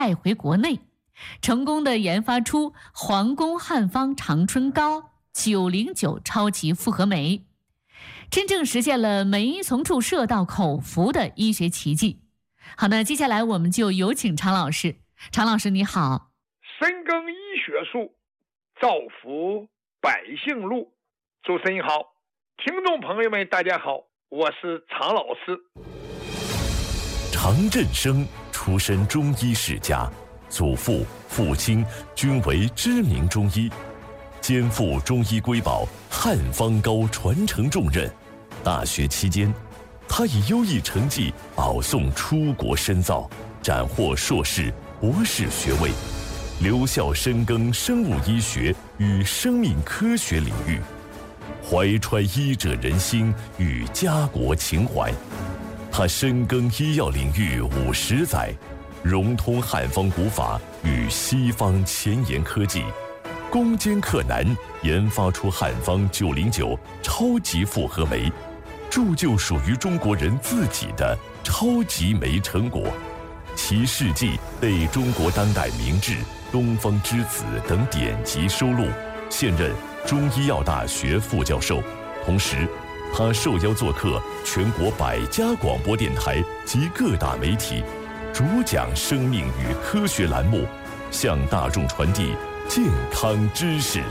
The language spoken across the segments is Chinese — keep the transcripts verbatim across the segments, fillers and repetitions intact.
带回国内，成功的研发出皇宫汉方长春膏九零九超级复合酶，真正实现了酶从注射到口服的医学奇迹。好，那接下来我们就有请常老师。常老师你好。 深耕医学术，造福百姓路。主持人好，听众朋友们大家好，我是常老师。 常振生出身中医世家，祖父、父亲均为知名中医，肩负中医瑰宝汉方膏传承重任。大学期间，他以优异成绩保送出国深造，斩获硕士、博士学位，留校深耕生物医学与生命科学领域，怀揣医者仁心与家国情怀。他深耕医药领域五十载，融通汉方古法与西方前沿科技，攻坚克难，研发出汉方九零九超级复合酶，铸就属于中国人自己的超级酶成果。其事迹被中国当代名制、东方之子等典籍收录，现任中医药大学副教授。同时，他受邀做客全国百家广播电台及各大媒体，主讲生命与科学栏目，向大众传递健康知识。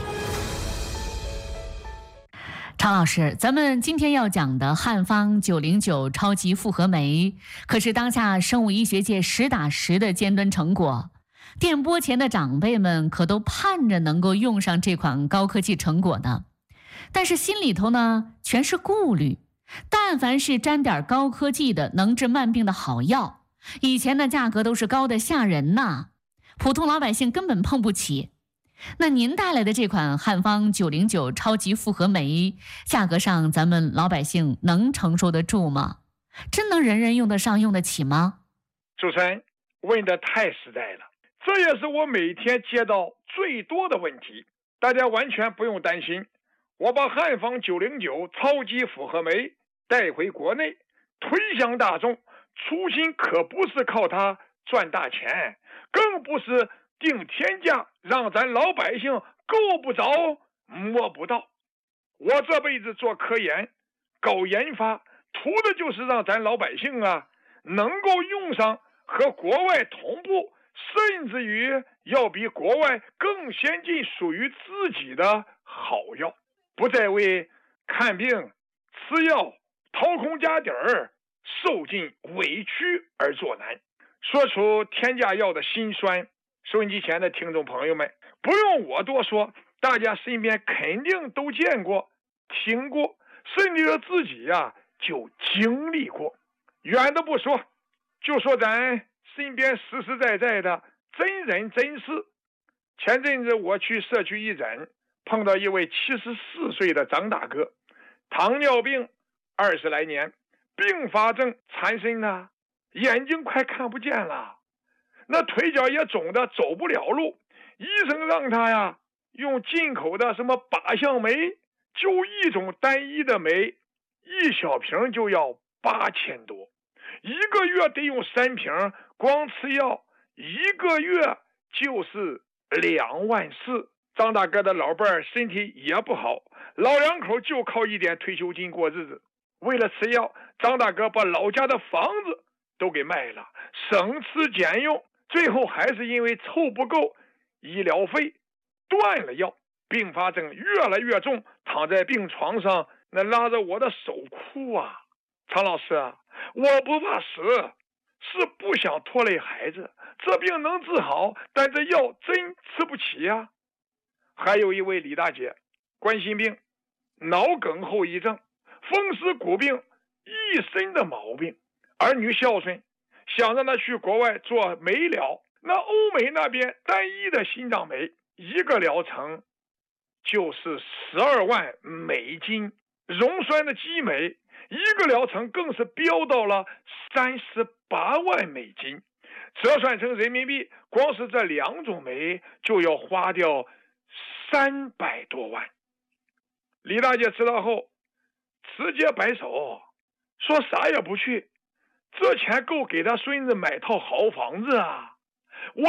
常老师，咱们今天要讲的汉方九零九超级复合酶，可是当下生物医学界实打实的尖端成果。电波前的长辈们可都盼着能够用上这款高科技成果呢，但是心里头呢全是顾虑。但凡是沾点高科技的能治慢病的好药，以前的价格都是高的吓人呐，普通老百姓根本碰不起。那您带来的这款汉方九零九超级复合酶，价格上咱们老百姓能承受得住吗？真能人人用得上用得起吗？ 主持人问得太实在了，这也是我每天接到最多的问题。大家完全不用担心，我把汉方九零九超级复合酶带回国内，推向大众，初心可不是靠它赚大钱，更不是定天价让咱老百姓够不着摸不到。我这辈子做科研搞研发，图的就是让咱老百姓啊能够用上和国外同步，甚至于要比国外更先进属于自己的好药，不再为看病吃药掏空家底儿受尽委屈而作难。说出天价药的辛酸，收音机前的听众朋友们不用我多说，大家身边肯定都见过听过，甚至自己呀、啊、就经历过。远的不说，就说咱身边实实在在的真人真事。前阵子我去社区义诊，碰到一位七十四岁的张大哥，糖尿病二十来年，并发症缠身啊，眼睛快看不见了，那腿脚也肿得走不了路。医生让他呀用进口的什么靶向酶，就一种单一的酶，一小瓶就要八千多，一个月得用三瓶，光吃药一个月就是两万四。张大哥的老伴儿身体也不好，老两口就靠一点退休金过日子。为了吃药，张大哥把老家的房子都给卖了，省吃俭用，最后还是因为凑不够医疗费断了药。并发症越来越重，躺在病床上，那拉着我的手哭啊。常老师啊，我不怕死，是不想拖累孩子，这病能治好，但这药真吃不起呀、啊。还有一位李大姐，冠心病、脑梗后遗症、风湿骨病，一身的毛病，儿女孝顺，想让她去国外做酶疗，那欧美那边单一的心脏酶一个疗程就是十二万美金，溶栓的激酶一个疗程更是飙到了三十八万美金，折算成人民币，光是这两种酶就要花掉三百多万。李大姐知道后直接摆手，说啥也不去，这钱够给他孙子买套好房子啊。